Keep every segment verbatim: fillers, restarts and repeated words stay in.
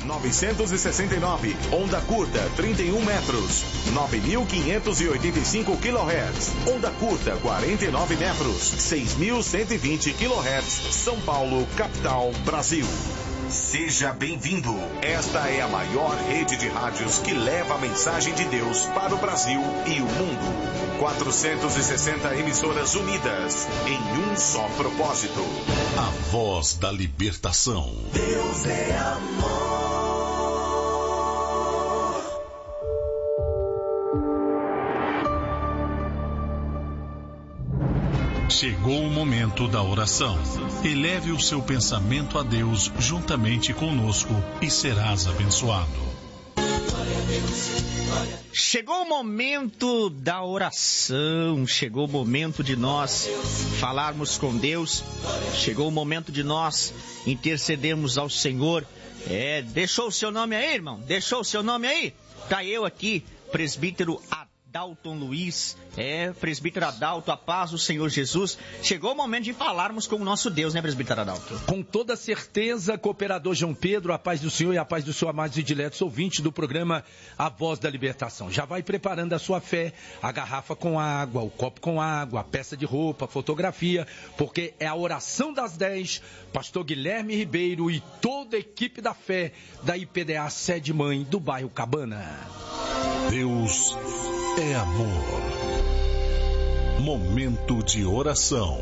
novecentos e sessenta e nove. Onda curta, trinta e um metros, nove mil quinhentos e oitenta e cinco quilohertz. Onda curta, quarenta e nove metros, seis mil cento e vinte quilohertz. São Paulo, capital, Brasil. Seja bem-vindo. Esta é a maior rede de rádios que leva a mensagem de Deus para o Brasil e o mundo. quatrocentas e sessenta emissoras unidas em um só propósito. A voz da libertação. Deus é amor. Chegou o momento da oração. Eleve o seu pensamento a Deus juntamente conosco e serás abençoado. Chegou o momento da oração, chegou o momento de nós falarmos com Deus, chegou o momento de nós intercedermos ao Senhor. É, deixou o seu nome aí, irmão? Deixou o seu nome aí? Tá eu aqui, presbítero Adalton Luiz, é, presbítero Adalto, a paz do Senhor Jesus. Chegou o momento de falarmos com o nosso Deus, né, presbítero Adalto? Com toda certeza, cooperador João Pedro, a paz do Senhor e a paz do seu amados e diletos ouvintes do programa A Voz da Libertação. Já vai preparando a sua fé, a garrafa com água, o copo com água, a peça de roupa, a fotografia, porque é a oração das dez, pastor Guilherme Ribeiro e toda a equipe da fé da I P D A Sede Mãe do bairro Cabana. Deus é amor. Momento de oração.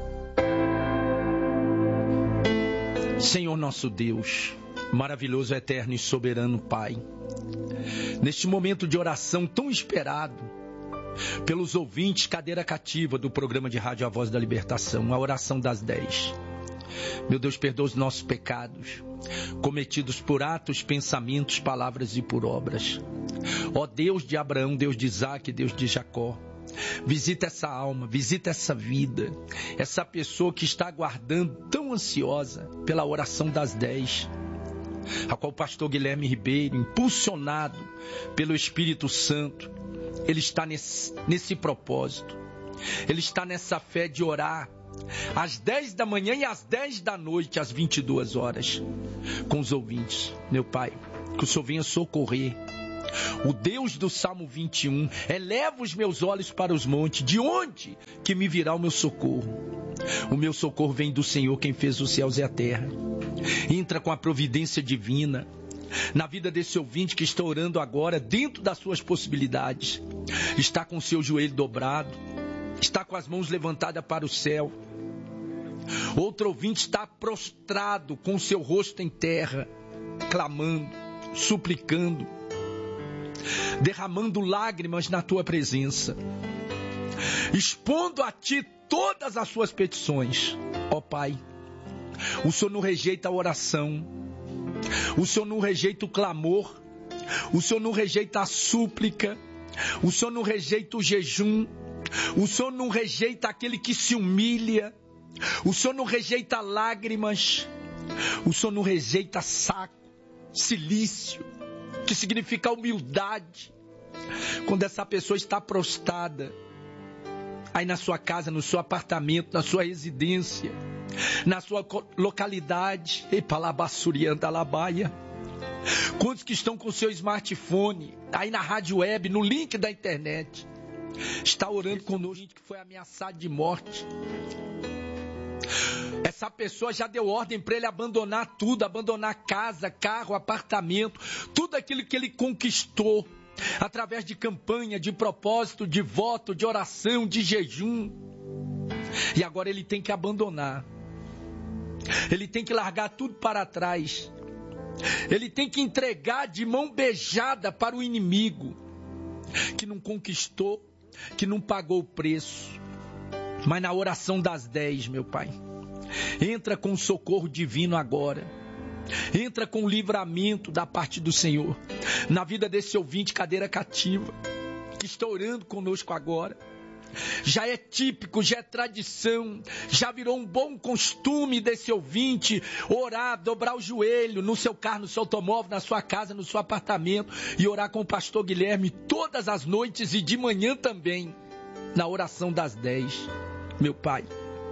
Senhor nosso Deus, maravilhoso, eterno e soberano Pai, neste momento de oração tão esperado pelos ouvintes cadeira cativa do programa de rádio A Voz da Libertação, a oração das dez. Meu Deus, perdoa os nossos pecados, cometidos por atos, pensamentos, palavras e por obras. Ó Deus de Abraão, Deus de Isaac, Deus de Jacó, visita essa alma, visita essa vida, essa pessoa que está aguardando, tão ansiosa, pela oração das dez, a qual o pastor Guilherme Ribeiro, impulsionado pelo Espírito Santo, ele está nesse, nesse propósito, ele está nessa fé de orar às dez da manhã e às dez da noite, às vinte e duas horas, com os ouvintes. Meu Pai, que o Senhor venha socorrer o Deus do Salmo vinte e um. Eleva os meus olhos para os montes, de onde que me virá o meu socorro? O meu socorro vem do Senhor, quem fez os céus e a terra. Entra com a providência divina na vida desse ouvinte que está orando agora, dentro das suas possibilidades. Está com o seu joelho dobrado, está com as mãos levantadas para o céu. Outro ouvinte está prostrado, com o seu rosto em terra, clamando, suplicando, derramando lágrimas na tua presença, expondo a ti todas as suas petições. Ó Pai, o Senhor não rejeita a oração, o Senhor não rejeita o clamor, o Senhor não rejeita a súplica, o Senhor não rejeita o jejum, o Senhor não rejeita aquele que se humilha, o Senhor não rejeita lágrimas, o Senhor não rejeita saco, silício, que significa humildade. Quando essa pessoa está prostrada, aí na sua casa, no seu apartamento, na sua residência, na sua localidade, Epalabassuriandalabaia. Quantos que estão com o seu smartphone, aí na rádio web, no link da internet, está orando conosco, gente que foi ameaçado de morte. Essa pessoa já deu ordem para ele abandonar tudo, abandonar casa, carro, apartamento, tudo aquilo que ele conquistou através de campanha, de propósito, de voto, de oração, de jejum. E agora ele tem que abandonar. Ele tem que largar tudo para trás. Ele tem que entregar de mão beijada para o inimigo, que não conquistou, que não pagou o preço. Mas na oração das dez, meu Pai, entra com socorro divino agora. Entra com livramento da parte do Senhor na vida desse ouvinte cadeira cativa que está orando conosco agora. Já é típico, já é tradição, já virou um bom costume desse ouvinte orar, dobrar o joelho no seu carro, no seu automóvel, na sua casa, no seu apartamento e orar com o pastor Guilherme todas as noites e de manhã também, na oração das dez. Meu Pai,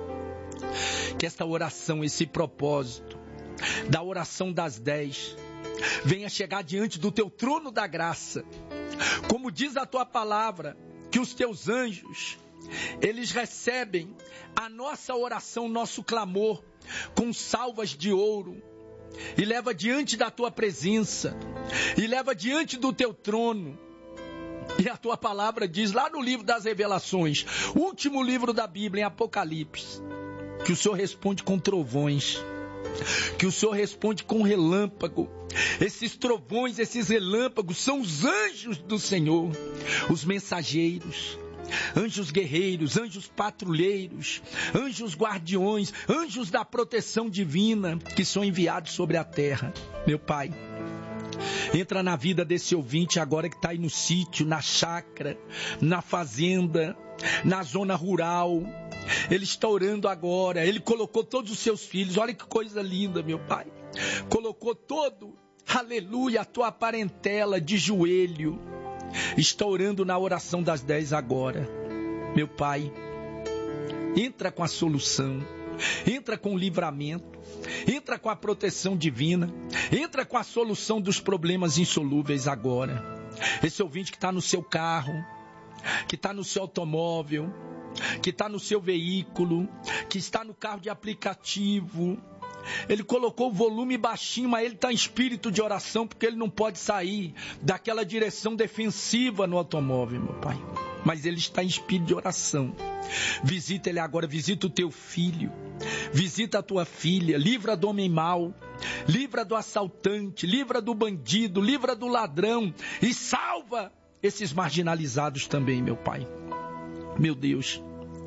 que esta oração, esse propósito da oração das dez venha chegar diante do teu trono da graça. Como diz a tua palavra, que os teus anjos, eles recebem a nossa oração, nosso clamor, com salvas de ouro, e leva diante da tua presença, e leva diante do teu trono. E a tua palavra diz lá no livro das Revelações, último livro da Bíblia, em Apocalipse, que o Senhor responde com trovões, que o Senhor responde com relâmpago. Esses trovões, esses relâmpagos são os anjos do Senhor, os mensageiros, anjos guerreiros, anjos patrulheiros, anjos guardiões, anjos da proteção divina, que são enviados sobre a terra. Meu Pai, entra na vida desse ouvinte agora que está aí no sítio, na chácara, na fazenda, na zona rural. Ele está orando agora, ele colocou todos os seus filhos, olha que coisa linda, meu Pai. Colocou todo, aleluia, a tua parentela de joelho. Está orando na oração das dez agora. Meu Pai, entra com a solução, entra com o livramento, entra com a proteção divina, entra com a solução dos problemas insolúveis agora. Esse ouvinte que está no seu carro, que está no seu automóvel, que está no seu veículo, que está no carro de aplicativo, ele colocou o volume baixinho, mas ele está em espírito de oração, porque ele não pode sair daquela direção defensiva no automóvel, meu Pai. Mas ele está em espírito de oração. Visita ele agora, visita o teu filho, visita a tua filha, livra do homem mau, livra do assaltante, livra do bandido, livra do ladrão e salva esses marginalizados também, meu Pai. Meu Deus,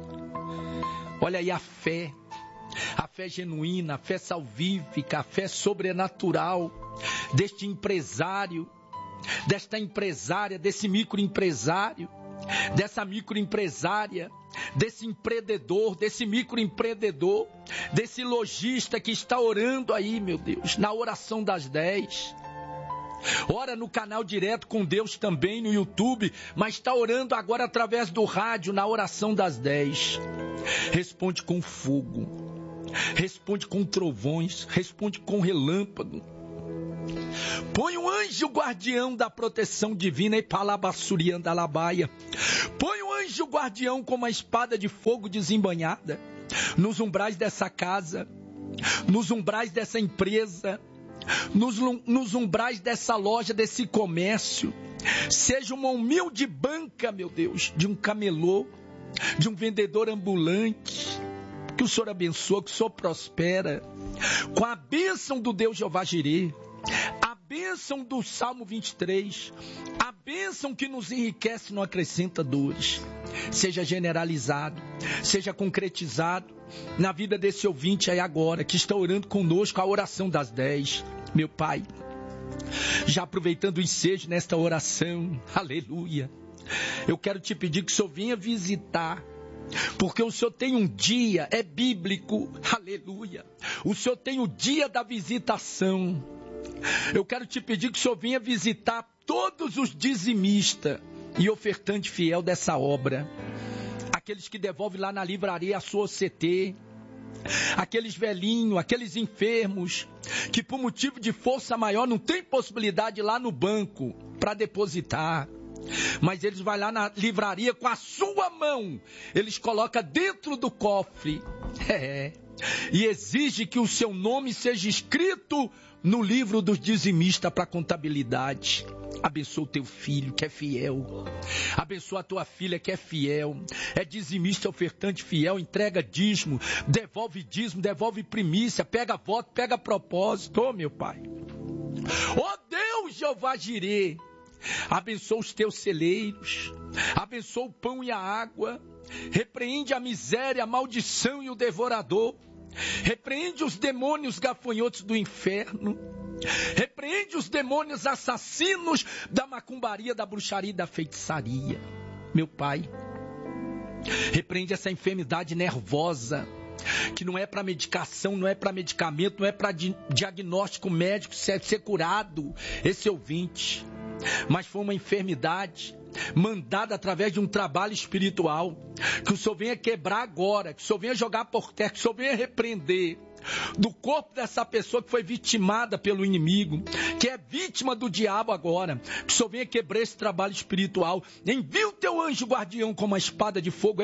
olha aí a fé, a fé genuína, a fé salvífica, a fé sobrenatural deste empresário, desta empresária, desse microempresário, dessa microempresária, desse empreendedor, desse microempreendedor, desse lojista que está orando aí, meu Deus, na oração das dez. Ora no canal Direto com Deus também no YouTube, mas está orando agora através do rádio na oração das dez. Responde com fogo, responde com trovões, responde com relâmpago. Põe um anjo guardião da proteção divina e palabassurianda alabaia. Põe um anjo guardião com uma espada de fogo desembanhada nos umbrais dessa casa, nos umbrais dessa empresa, Nos, nos umbrais dessa loja, desse comércio. Seja uma humilde banca, meu Deus, de um camelô, de um vendedor ambulante. Que o Senhor abençoa, que o Senhor prospera, com a bênção do Deus Jeová Jirê, a bênção do Salmo vinte e três, a bênção que nos enriquece e não acrescenta dores. Seja generalizado, seja concretizado na vida desse ouvinte aí agora, que está orando conosco a oração das dez. Meu Pai, já aproveitando o ensejo nesta oração, aleluia, eu quero te pedir que o Senhor venha visitar, porque o Senhor tem um dia, é bíblico, aleluia, o Senhor tem o dia da visitação. Eu quero te pedir que o Senhor venha visitar todos os dizimistas e ofertante fiel dessa obra, aqueles que devolvem lá na livraria a sua O C T, aqueles velhinhos, aqueles enfermos, que por motivo de força maior não tem possibilidade lá no banco para depositar, mas eles vão lá na livraria com a sua mão, eles colocam dentro do cofre, é, e exige que o seu nome seja escrito no livro dos dizimistas para contabilidade. Abençoa o teu filho que é fiel, abençoa a tua filha que é fiel, é dizimista, ofertante fiel, entrega dízimo, devolve dízimo, devolve primícia, pega voto, pega propósito. Oh, meu Pai, oh Deus Jeová Jirê, abençoa os teus celeiros, abençoa o pão e a água, repreende a miséria, a maldição e o devorador, repreende os demônios gafanhotos do inferno, repreende os demônios assassinos da macumbaria, da bruxaria e da feitiçaria. Meu Pai, repreende essa enfermidade nervosa, que não é para medicação, não é para medicamento, não é para di- diagnóstico médico, ser, ser curado esse ouvinte, mas foi uma enfermidade mandada através de um trabalho espiritual, que o Senhor venha quebrar agora, que o Senhor venha jogar por terra, que o Senhor venha repreender, do corpo dessa pessoa que foi vitimada pelo inimigo, que é vítima do diabo agora. Que o Senhor venha quebrar esse trabalho espiritual. Envia o teu anjo guardião com uma espada de fogo.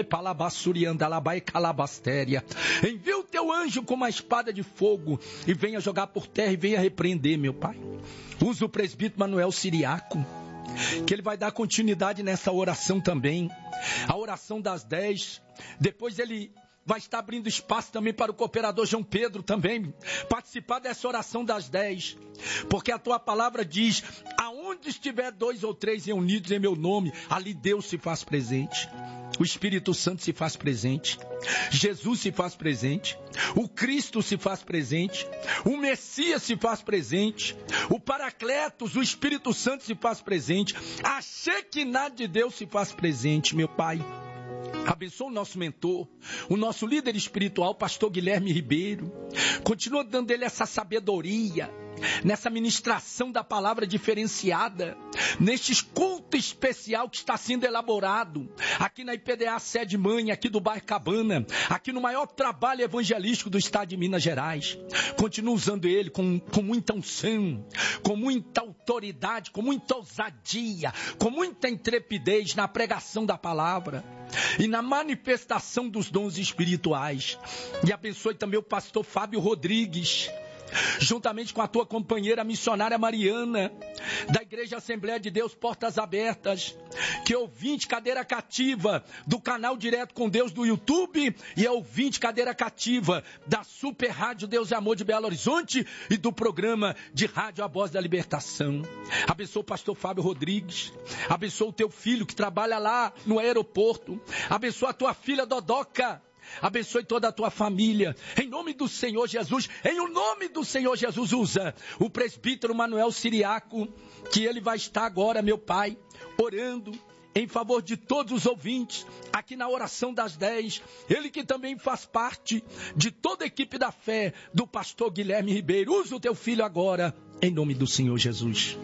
Envia o teu anjo com uma espada de fogo e venha jogar por terra e venha repreender, meu Pai. Usa o presbítero Manuel Siriaco, que ele vai dar continuidade nessa oração também. A oração das dez. Depois ele vai estar abrindo espaço também para o cooperador João Pedro também participar dessa oração das dez. Porque a tua palavra diz: aonde estiver dois ou três reunidos em meu nome, ali Deus se faz presente. O Espírito Santo se faz presente. Jesus se faz presente. O Cristo se faz presente. O Messias se faz presente. O Paracletos, o Espírito Santo se faz presente. A Shekinah de Deus se faz presente, meu Pai. Abençoa o nosso mentor, o nosso líder espiritual, pastor Guilherme Ribeiro. Continua dando ele essa sabedoria, nessa ministração da palavra diferenciada, neste culto especial que está sendo elaborado aqui na I P D A Sede Mãe, aqui do bairro Cabana, aqui no maior trabalho evangelístico do estado de Minas Gerais. Continua usando ele com, com muita unção, com muita autoridade, com muita ousadia, com muita intrepidez na pregação da palavra e na manifestação dos dons espirituais. E abençoe também o pastor Fábio Rodrigues, juntamente com a tua companheira missionária Mariana, da Igreja Assembleia de Deus Portas Abertas, que é ouvinte cadeira cativa do canal Direto com Deus do YouTube e é ouvinte cadeira cativa da Super Rádio Deus e Amor de Belo Horizonte e do programa de rádio A Voz da Libertação. Abençoa o pastor Fábio Rodrigues, abençoa o teu filho que trabalha lá no aeroporto, abençoa a tua filha Dodoca, abençoe toda a tua família, em nome do Senhor Jesus. Em o nome do Senhor Jesus, usa o presbítero Manuel Siriaco, que ele vai estar agora, meu Pai, orando em favor de todos os ouvintes, aqui na oração das dez. Ele que também faz parte de toda a equipe da fé do pastor Guilherme Ribeiro. Usa o teu filho agora, em nome do Senhor Jesus.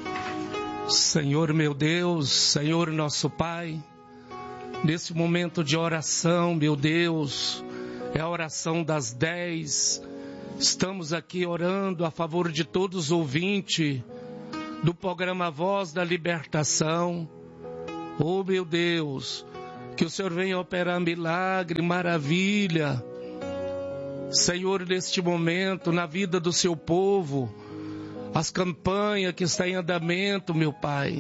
Senhor meu Deus, Senhor nosso Pai, nesse momento de oração, meu Deus, é a oração das dez. Estamos aqui orando a favor de todos os ouvintes do programa Voz da Libertação. Oh, meu Deus, que o Senhor venha operar milagre, maravilha. Senhor, neste momento, na vida do seu povo, as campanhas que estão em andamento, meu Pai,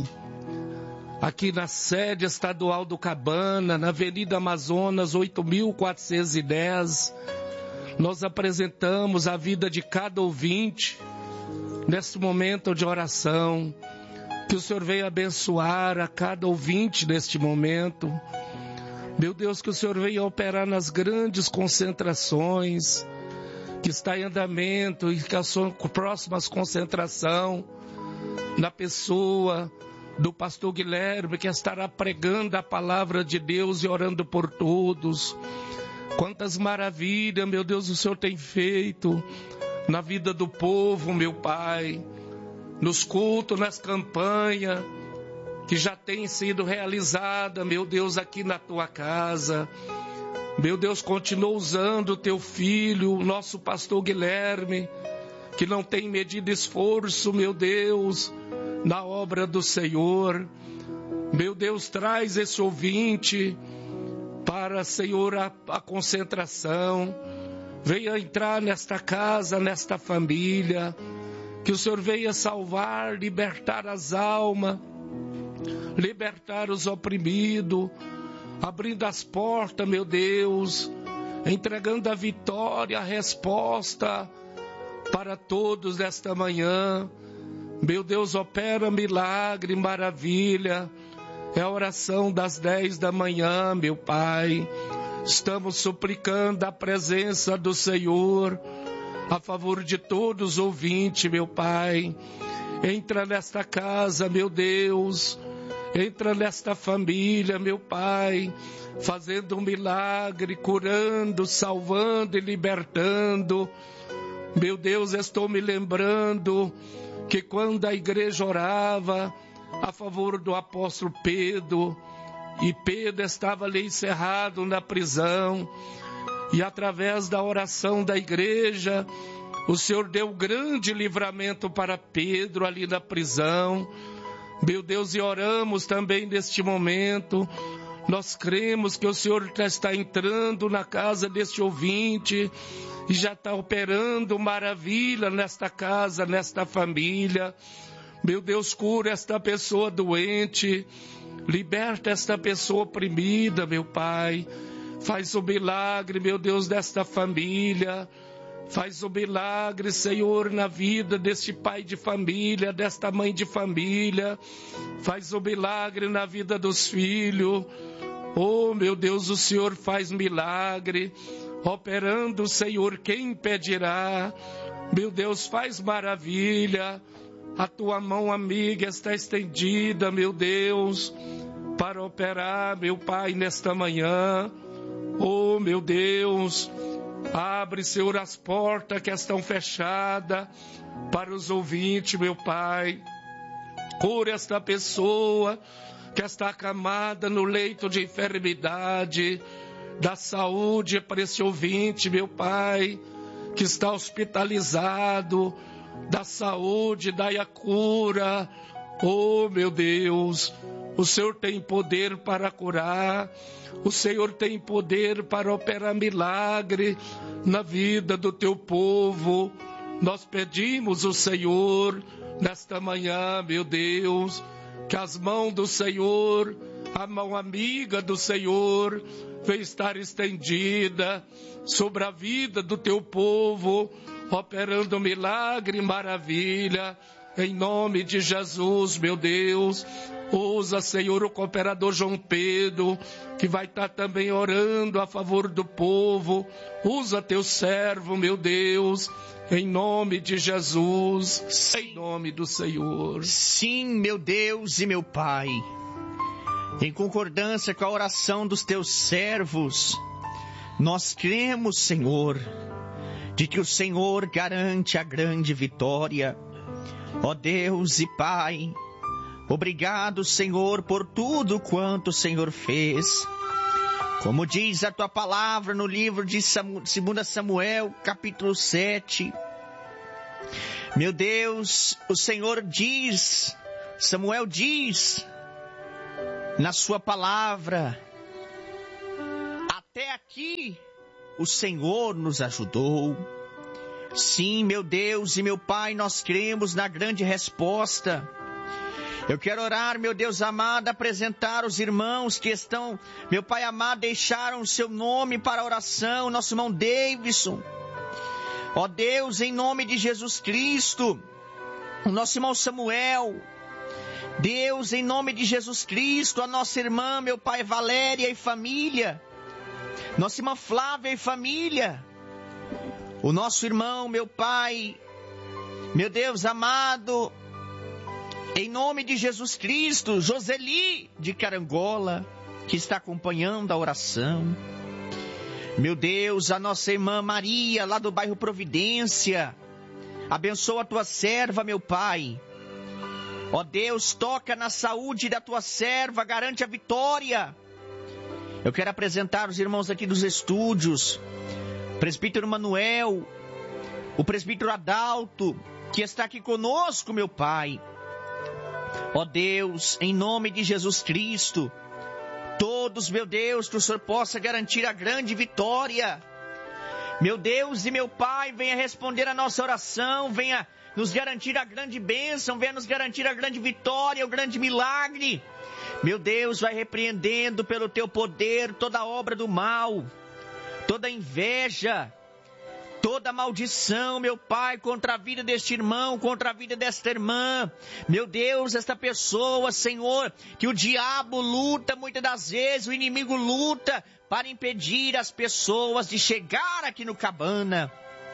aqui na sede estadual do Cabana, na Avenida Amazonas oito mil quatrocentos e dez, nós apresentamos a vida de cada ouvinte neste momento de oração. Que o Senhor venha abençoar a cada ouvinte neste momento. Meu Deus, que o Senhor venha operar nas grandes concentrações que está em andamento e que as próximas concentração na pessoa do pastor Guilherme, que estará pregando a palavra de Deus e orando por todos. Quantas maravilhas, meu Deus, o Senhor tem feito na vida do povo, meu Pai, nos cultos, nas campanhas que já tem sido realizada, meu Deus, aqui na tua casa. Meu Deus, continua usando o teu filho, o nosso pastor Guilherme, que não tem medido esforço, meu Deus, na obra do Senhor. Meu Deus, traz esse ouvinte para, Senhor, a, a concentração. Venha entrar nesta casa, nesta família. Que o Senhor venha salvar, libertar as almas, libertar os oprimidos, abrindo as portas, meu Deus, entregando a vitória, a resposta para todos nesta manhã. Meu Deus, opera milagre, maravilha. É a oração das dez da manhã, meu Pai. Estamos suplicando a presença do Senhor a favor de todos os ouvintes, meu Pai. Entra nesta casa, meu Deus. Entra nesta família, meu Pai, fazendo um milagre, curando, salvando e libertando. Meu Deus, estou me lembrando que quando a igreja orava a favor do apóstolo Pedro, e Pedro estava ali encerrado na prisão, e através da oração da igreja, o Senhor deu grande livramento para Pedro ali na prisão. Meu Deus, e oramos também neste momento. Nós cremos que o Senhor já está entrando na casa deste ouvinte e já está operando maravilha nesta casa, nesta família. Meu Deus, cura esta pessoa doente, liberta esta pessoa oprimida, meu Pai. Faz o milagre, meu Deus, desta família. Faz o milagre, Senhor, na vida deste pai de família, desta mãe de família. Faz o milagre na vida dos filhos. Oh, meu Deus, o Senhor faz milagre. Operando, Senhor, quem impedirá? Meu Deus, faz maravilha. A tua mão amiga está estendida, meu Deus, para operar, meu Pai, nesta manhã. Oh, meu Deus, abre, Senhor, as portas que estão fechadas para os ouvintes, meu Pai. Cura esta pessoa que está acamada no leito de enfermidade. Dá saúde para esse ouvinte, meu Pai, que está hospitalizado. Dá saúde, dá a cura. Oh, meu Deus, o Senhor tem poder para curar. O Senhor tem poder para operar milagre na vida do teu povo. Nós pedimos o Senhor nesta manhã, meu Deus, que as mãos do Senhor, a mão amiga do Senhor, venha estar estendida sobre a vida do teu povo, operando milagre e maravilha. Em nome de Jesus, meu Deus, usa, Senhor, o cooperador João Pedro, que vai estar também orando a favor do povo. Usa teu servo, meu Deus, em nome de Jesus, sim, em nome do Senhor. Sim, meu Deus e meu Pai, em concordância com a oração dos teus servos, nós cremos, Senhor, de que o Senhor garante a grande vitória. Ó Deus e Pai, obrigado, Senhor, por tudo quanto o Senhor fez. Como diz a tua palavra no livro de dois Samuel, capítulo sete. Meu Deus, o Senhor diz, Samuel diz, na sua palavra, até aqui o Senhor nos ajudou. Sim, meu Deus e meu Pai, nós cremos na grande resposta. Eu quero orar, meu Deus amado, apresentar os irmãos que estão, meu Pai amado, deixaram o seu nome para a oração. Nosso irmão Davidson. Ó Deus, em nome de Jesus Cristo, o nosso irmão Samuel. Deus, em nome de Jesus Cristo, a nossa irmã, meu Pai, Valéria e família. Nossa irmã Flávia e família. O nosso irmão, meu Pai, meu Deus amado, em nome de Jesus Cristo, Joseli de Carangola, que está acompanhando a oração. Meu Deus, a nossa irmã Maria, lá do bairro Providência, abençoa a tua serva, meu Pai. Ó Deus, toca na saúde da tua serva, garante a vitória. Eu quero apresentar os irmãos aqui dos estúdios, presbítero Manuel, o presbítero Adalto, que está aqui conosco, meu Pai. Ó Deus, em nome de Jesus Cristo, todos, meu Deus, que o Senhor possa garantir a grande vitória. Meu Deus e meu Pai, venha responder a nossa oração, venha nos garantir a grande bênção, venha nos garantir a grande vitória, o grande milagre. Meu Deus, vai repreendendo pelo teu poder toda obra do mal, toda inveja, toda maldição, meu Pai, contra a vida deste irmão, contra a vida desta irmã. Meu Deus, esta pessoa, Senhor, que o diabo luta muitas das vezes, o inimigo luta para impedir as pessoas de chegar aqui no Cabana.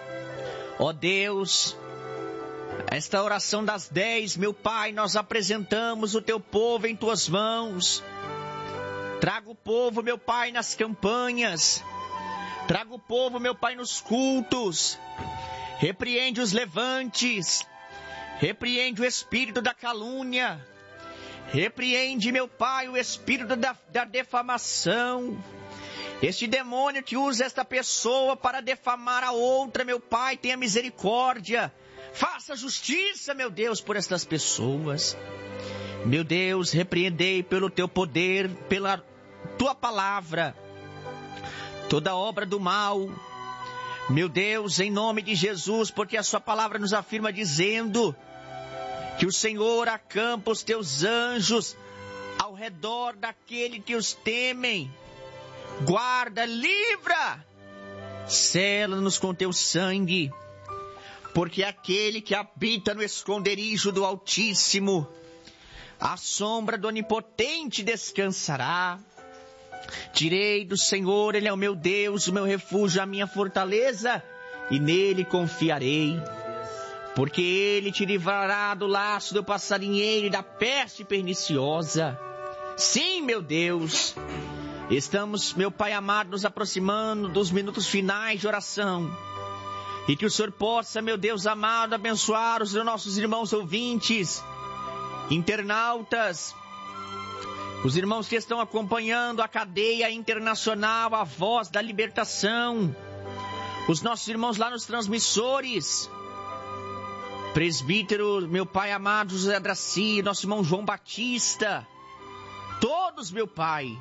Ó Deus, esta oração das dez, meu Pai, nós apresentamos o teu povo em tuas mãos. Traga o povo, meu Pai, nas campanhas. Traga o povo, meu Pai, nos cultos. Repreende os levantes. Repreende o espírito da calúnia. Repreende, meu Pai, o espírito da, da defamação. Este demônio que usa esta pessoa para defamar a outra, meu Pai, tenha misericórdia. Faça justiça, meu Deus, por estas pessoas. Meu Deus, repreendei pelo teu poder, pela tua palavra, toda obra do mal. Meu Deus, em nome de Jesus, porque a sua palavra nos afirma dizendo que o Senhor acampa os teus anjos ao redor daquele que os temem. Guarda, livra, sela-nos com teu sangue, porque aquele que habita no esconderijo do Altíssimo, à sombra do Onipotente descansará. Direi do Senhor, Ele é o meu Deus, o meu refúgio, a minha fortaleza, e nele confiarei. Porque Ele te livrará do laço do passarinheiro e da peste perniciosa. Sim, meu Deus, estamos, meu Pai amado, nos aproximando dos minutos finais de oração. E que o Senhor possa, meu Deus amado, abençoar os nossos irmãos ouvintes, internautas, os irmãos que estão acompanhando a cadeia internacional, a voz da libertação, os nossos irmãos lá nos transmissores, presbítero, meu Pai amado, José Draci, nosso irmão João Batista, todos, meu Pai,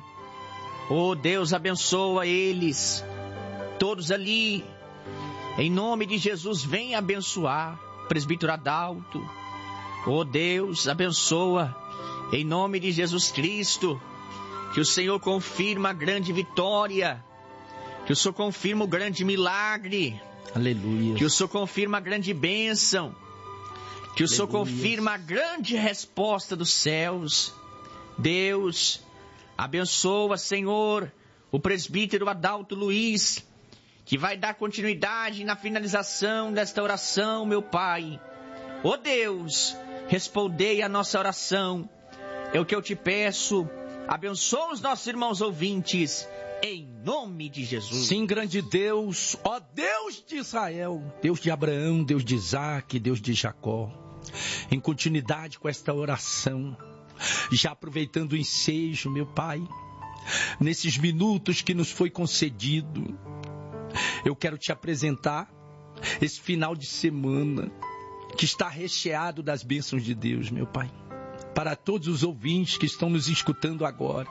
oh Deus, abençoa eles, todos ali, em nome de Jesus, vem abençoar, presbítero Adalto, oh Deus, abençoa, em nome de Jesus Cristo, que o Senhor confirma a grande vitória, que o Senhor confirma o grande milagre, aleluia, que o Senhor confirma a grande bênção, que o Senhor confirma a grande resposta dos céus. Deus, abençoa, Senhor, o presbítero Adalto Luiz, que vai dar continuidade na finalização desta oração, meu Pai. Ó Deus, respondei a nossa oração, é o que eu te peço. Abençoa os nossos irmãos ouvintes, em nome de Jesus. Sim, grande Deus, ó Deus de Israel, Deus de Abraão, Deus de Isaac, Deus de Jacó, em continuidade com esta oração, já aproveitando o ensejo, meu Pai, nesses minutos que nos foi concedido, eu quero te apresentar esse final de semana que está recheado das bênçãos de Deus, meu Pai. Para todos os ouvintes que estão nos escutando agora,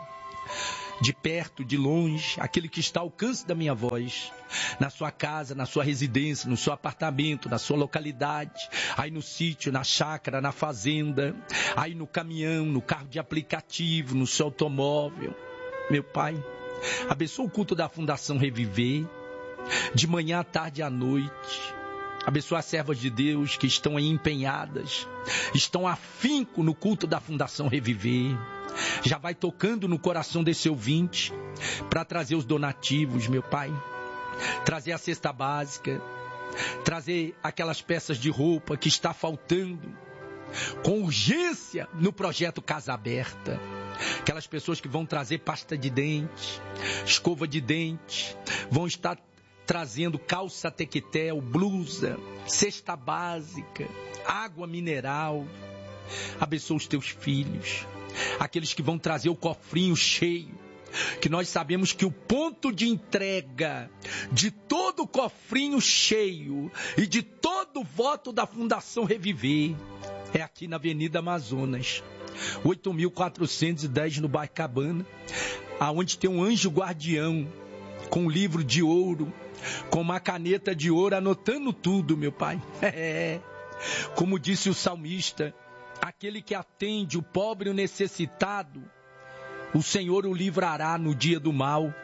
de perto, de longe, aquele que está ao alcance da minha voz, na sua casa, na sua residência, no seu apartamento, na sua localidade, aí no sítio, na chácara, na fazenda, aí no caminhão, no carro de aplicativo, no seu automóvel. Meu Pai, abençoa o culto da Fundação Reviver, de manhã à tarde e à noite. Abençoa as servas de Deus que estão aí empenhadas, estão afinco no culto da Fundação Reviver. Já vai tocando no coração desse ouvinte para trazer os donativos, meu Pai. Trazer a cesta básica, trazer aquelas peças de roupa que está faltando com urgência no projeto Casa Aberta. Aquelas pessoas que vão trazer pasta de dente, escova de dente, vão estar trazendo calça tequetel, blusa, cesta básica, água mineral. Abençoa os teus filhos, aqueles que vão trazer o cofrinho cheio, que nós sabemos que o ponto de entrega de todo o cofrinho cheio e de todo o voto da Fundação Reviver é aqui na Avenida Amazonas, oito mil quatrocentos e dez, no bairro Cabana, aonde tem um anjo guardião com um livro de ouro, com uma caneta de ouro, anotando tudo, meu Pai. É, como disse o salmista, aquele que atende o pobre e o necessitado, o Senhor o livrará no dia do mal.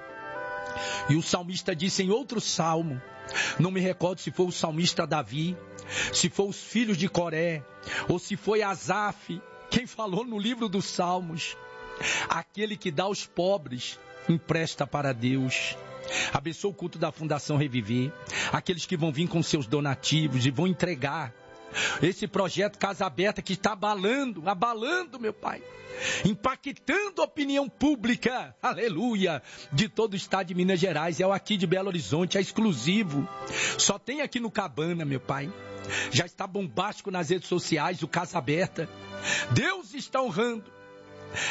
E o salmista disse em outro salmo, não me recordo se foi o salmista Davi, se foi os filhos de Coré, ou se foi Asaf, quem falou no livro dos Salmos, aquele que dá aos pobres, empresta para Deus. Abençoa o culto da Fundação Reviver, aqueles que vão vir com seus donativos e vão entregar esse projeto Casa Aberta que está abalando, abalando, meu Pai, impactando a opinião pública, aleluia, de todo o estado de Minas Gerais. É o aqui de Belo Horizonte, é exclusivo, só tem aqui no Cabana, meu Pai. Já está bombástico nas redes sociais, o Casa Aberta. Deus está honrando a fé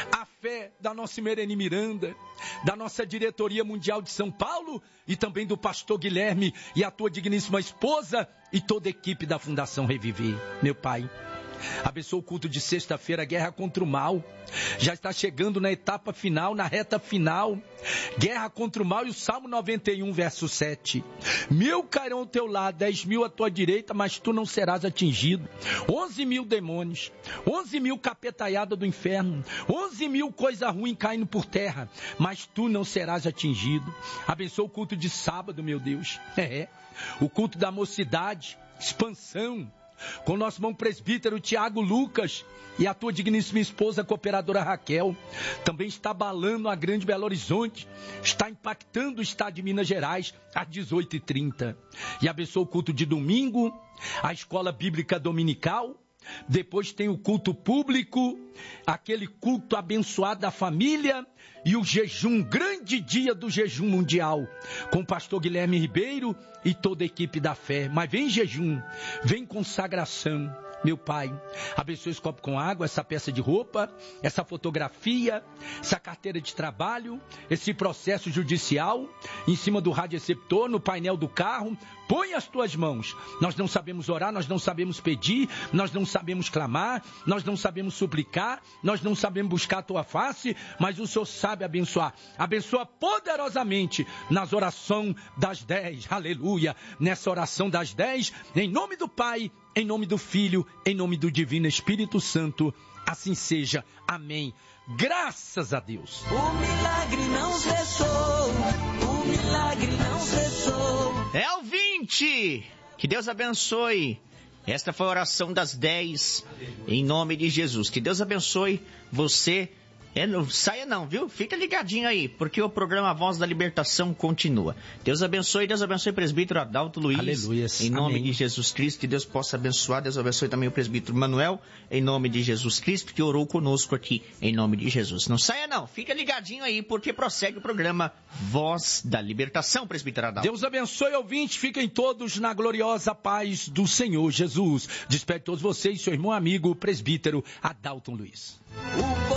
fé da nossa Imerene Miranda, da nossa diretoria mundial de São Paulo e também do pastor Guilherme e a tua digníssima esposa e toda a equipe da Fundação Reviver. Meu Pai, abençoa o culto de sexta-feira, guerra contra o mal. Já está chegando na etapa final, na reta final. Guerra contra o mal e o Salmo noventa e um, verso sete. Mil cairão ao teu lado, dez mil à tua direita, mas tu não serás atingido. Onze mil demônios, onze mil capetaiada do inferno, onze mil coisa ruim caindo por terra, mas tu não serás atingido. Abençoa o culto de sábado, meu Deus. É, o culto da mocidade, expansão, com o nosso irmão presbítero Tiago Lucas e a tua digníssima esposa, a cooperadora Raquel. Também está abalando a grande Belo Horizonte, está impactando o estado de Minas Gerais às dezoito e trinta. E abençoa o culto de domingo, a escola bíblica dominical. Depois tem o culto público, aquele culto abençoado da família e o jejum, grande dia do jejum mundial, com o pastor Guilherme Ribeiro e toda a equipe da fé. Mas vem jejum, vem consagração. Meu Pai, abençoe esse copo com água, essa peça de roupa, essa fotografia, essa carteira de trabalho, esse processo judicial, em cima do radioreceptor, no painel do carro. Põe as tuas mãos. Nós não sabemos orar, nós não sabemos pedir, nós não sabemos clamar, nós não sabemos suplicar, nós não sabemos buscar a tua face, mas o Senhor sabe abençoar. Abençoa poderosamente nas orações das dez, aleluia, nessa oração das dez, em nome do Pai, em nome do Filho, em nome do Divino Espírito Santo, assim seja, amém. Graças a Deus. O milagre não cessou, o milagre não cessou. É ouvinte, que Deus abençoe. Esta foi a oração das dez, em nome de Jesus. Que Deus abençoe você. É, não saia não, viu? Fica ligadinho aí, porque o programa Voz da Libertação continua. Deus abençoe, Deus abençoe o presbítero Adalto Luiz. Aleluia. Em nome Amém. de Jesus Cristo, que Deus possa abençoar. Deus abençoe também o presbítero Manuel, em nome de Jesus Cristo, que orou conosco aqui, em nome de Jesus. Não saia não, fica ligadinho aí, porque prossegue o programa Voz da Libertação, presbítero Adalto. Deus abençoe, ouvinte. Fiquem todos na gloriosa paz do Senhor Jesus. Despede todos vocês, seu irmão amigo, o presbítero Adalto Luiz. O